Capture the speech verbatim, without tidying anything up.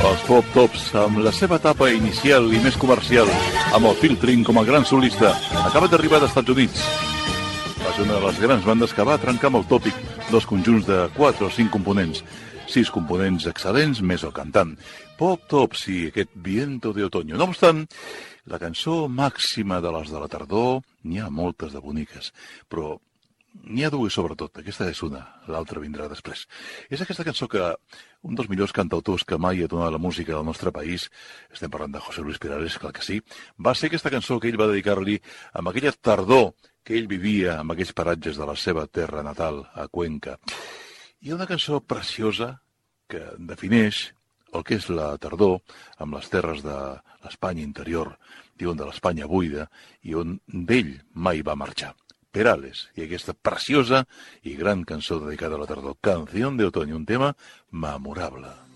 Els Pop Tops, amb la seva etapa inicial i més comercial, amb el Phil Trin com a gran solista, acaba d'arribar als Estats Units. Va ser una de les grans bandes que va trencar amb el tòpic dels conjunts de quatre o cinc components. Sis components excel·lents, més el cantant. Pop Tops i aquest Viento de Otoño. No obstant, la cançó màxima de les de la tardor, n'hi ha moltes de boniques, però n'hi ha dues sobretot. Aquesta és una, l'altra vindrà després. És aquesta cançó que un dels millors cantautors que mai ha donat la música del nostre país, estem parlant de José Luis Perales, clar que sí, va ser aquesta cançó que ell va dedicar-li amb aquella tardor que ell vivia en aquells paratges de la seva terra natal, a Cuenca. Hi ha una cançó preciosa que defineix el que és la tardor amb les terres de l'Espanya interior, diuen de l'Espanya buida, i on d'ell mai va marxar. Perales, i aquesta preciosa i gran cançó dedicada a la tardor, Canción de Otoño, un tema memorable.